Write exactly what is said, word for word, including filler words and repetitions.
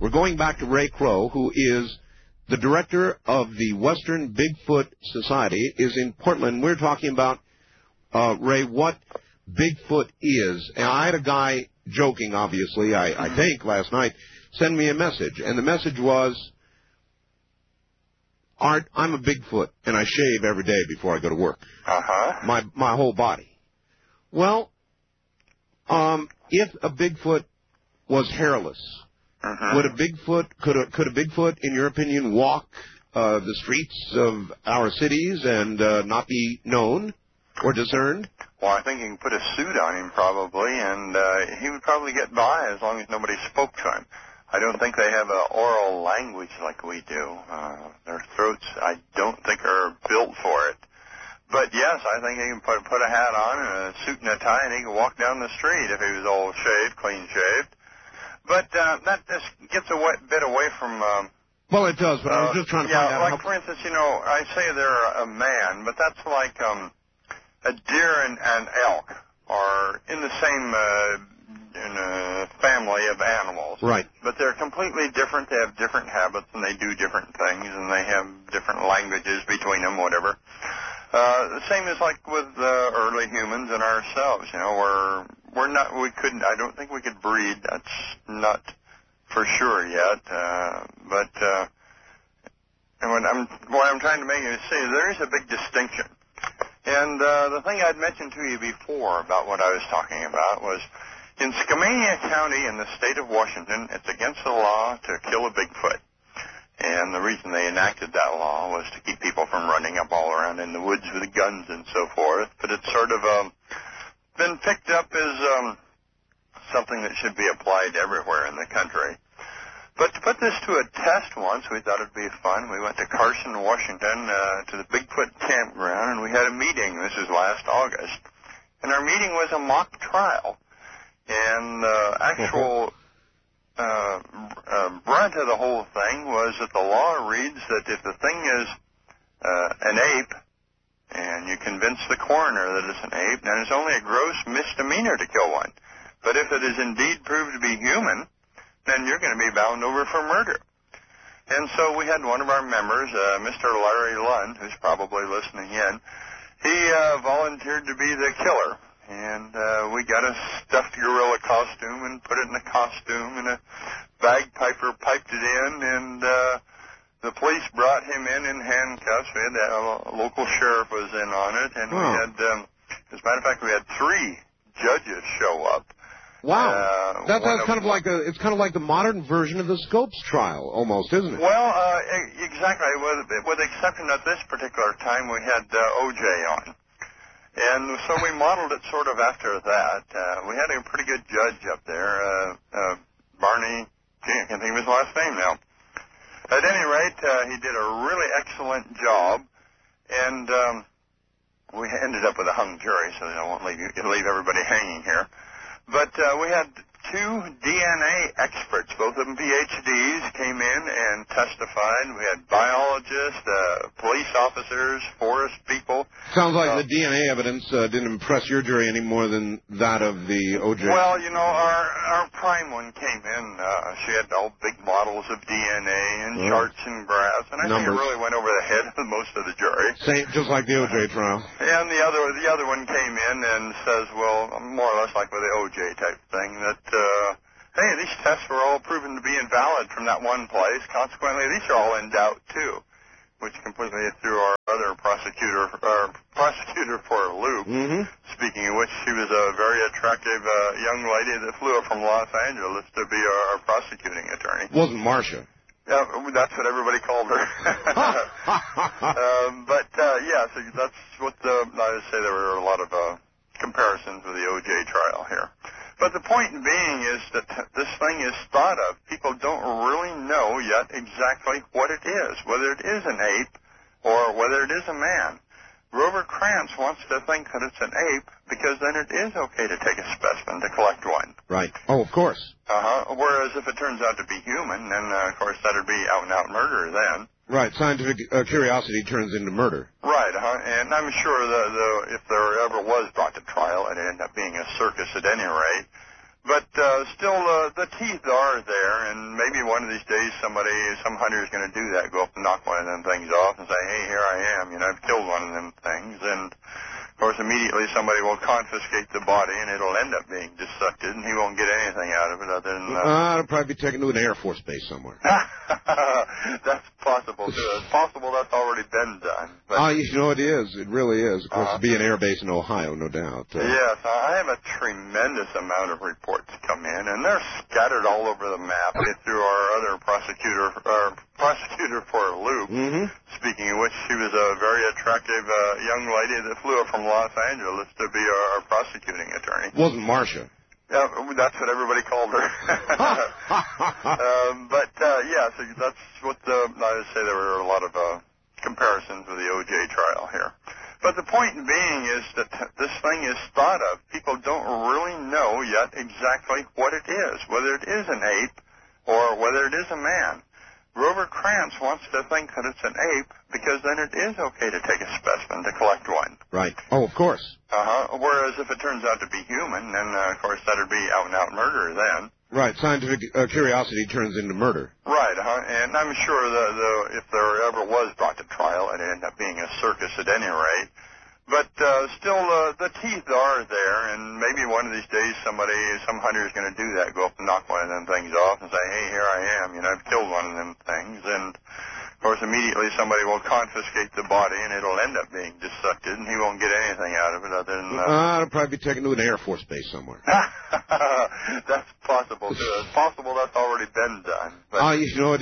We're going back to Ray Crow, who is the director of the Western Bigfoot Society, is in Portland. We're talking about, uh, Ray, what Bigfoot is. And I had a guy joking, obviously, I, I think, last night, send me a message. And the message was, Art, I'm a Bigfoot, and I shave every day before I go to work. Uh-huh. My, my whole body. Well, um, if a Bigfoot was hairless, uh-huh. would a Bigfoot, could a, could a Bigfoot, in your opinion, walk uh, the streets of our cities and uh, not be known or discerned? Well, I think you can put a suit on him probably, and uh, he would probably get by as long as nobody spoke to him. I don't think they have an oral language like we do. Uh, their throats, I don't think, are built for it. But, yes, I think he can put, put a hat on and a suit and a tie, and he can walk down the street if he was all shaved, clean-shaved. But uh, that just gets a bit away from... Um, well, it does, but uh, I was just trying to yeah, find out like, how... for instance, you know, I say they're a man, but that's like um, a deer and an elk are in the same... Uh, in a family of animals. Right. But they're completely different. They have different habits, and they do different things, and they have different languages between them, whatever. Uh, the same is like with uh, early humans and ourselves. You know, we're we're not. We couldn't. I don't think we could breed. That's not for sure yet. Uh, but uh, and what I'm what I'm trying to make is say there is a big distinction. And uh, the thing I'd mentioned to you before about what I was talking about was. In Skamania County in the state of Washington, it's against the law to kill a Bigfoot. And the reason they enacted that law was to keep people from running up all around in the woods with guns and so forth. But it's sort of um, been picked up as um, something that should be applied everywhere in the country. But to put this to a test once, we thought it'd be fun. We went to Carson, Washington, uh, to the Bigfoot campground, and we had a meeting. This was last August. And our meeting was a mock trial. And the uh, actual uh, uh, brunt of the whole thing was that the law reads that if the thing is uh, an ape, and you convince the coroner that it's an ape, then it's only a gross misdemeanor to kill one. But if it is indeed proved to be human, then you're going to be bound over for murder. And so we had one of our members, uh, Mister Larry Lund, who's probably listening in, he uh, volunteered to be the killer. And uh, we got a stuffed gorilla costume and put it in a costume, and a bagpiper piped it in, and uh, the police brought him in in handcuffs. We had that, a local sheriff was in on it, and oh. we had, um, as a matter of fact, we had three judges show up. Wow, uh, that, that's kind of like a, it's kind of like the modern version of the Scopes trial, almost, isn't it? Well, uh, exactly. With, with the exception of this particular time, we had uh, O J on. And so we modeled it sort of after that. Uh, we had a pretty good judge up there, uh, uh, Barney, gee, I can't think of his last name now. At any rate, uh, he did a really excellent job, and um, we ended up with a hung jury, so I won't leave, you, leave everybody hanging here. But uh, we had two D N A experts, both of them P H Ds, came in and testified. We had biologists, uh, police officers, forest people. Sounds like uh, the D N A evidence uh, didn't impress your jury any more than that of the O J. Well, you know, our our prime one came in. Uh, she had all big models of D N A and oh. charts and graphs, and I Numbers. think it really went over the head of most of the jury. Same, just like the O J trial. And the other the other one came in and says, well, more or less like with the O J type thing, that, uh, hey, these tests were all proven to be invalid from that one place. Consequently, these are all in doubt, too, which completely threw our other prosecutor our prosecutor for a loop. Mm-hmm. Speaking of which, she was a very attractive uh, young lady that flew up from Los Angeles to be our, our prosecuting attorney. Wasn't Marcia. Yeah, that's what everybody called her. um, but, uh, yeah, so that's what the, I would say there were a lot of uh, comparisons with the O J trial here. But the point being is that this thing is thought of. People don't really know yet exactly what it is, whether it is an ape or whether it is a man. Grover Krantz wants to think that it's an ape because then it is okay to take a specimen to collect one. Right. Oh, of course. Uh-huh. Whereas if it turns out to be human, then, uh, of course, that would be out-and-out murder then. Right. Scientific uh, curiosity turns into murder. Right. Uh-huh. And I'm sure the, the, if there ever was brought to trial, it'd end up being a circus at any rate. But uh, still, uh, the teeth are there, and maybe one of these days somebody, some hunter is going to do that, go up and knock one of them things off and say, hey, here I am, you know, I've killed one of them things. And, of course, immediately somebody will confiscate the body, and it'll end up being dissected, and he won't get anything out of it other than... Uh, uh, it'll probably be taken to an Air Force base somewhere. That's possible, too. It's possible that's already been done. But, oh, you know it is. It really is. Of course, uh, it'll be an air base in Ohio, no doubt. Uh, yes, I have a tremendous amount of reports come in, and they're scattered all over the map through our other prosecutor, our prosecutor for Luke. Mm-hmm. Speaking of which, she was a very attractive uh, young lady that flew up from Los Angeles to be our, our prosecuting attorney. Wasn't Marcia. Yeah, that's what everybody called her. um, but, uh, yeah, so that's what the, I would say there were a lot of uh, comparisons with the O J trial here. But the point being is that this thing is thought of. People don't really know yet exactly what it is, whether it is an ape or whether it is a man. Grover Krantz wants to think that it's an ape because then it is okay to take a specimen to collect one. Right. Oh, of course. Uh-huh. Whereas if it turns out to be human, then, uh, of course, that would be out-and-out murder then. Right. Scientific uh, curiosity turns into murder. Right, uh-huh. And I'm sure that the, if there ever was brought to trial, it'd end up being a circus at any rate. But uh, still, uh, the teeth are there, and maybe one of these days somebody, some hunter is going to do that, go up and knock one of them things off and say, hey, here I am, you know, I've killed one of them things. And, of course, immediately somebody will confiscate the body, and it'll end up being dissected, and he won't get anything out of it other than... Uh, uh, it'll probably be taken to an Air Force base somewhere. That's possible, too. It's possible that's already been done. But, oh, you know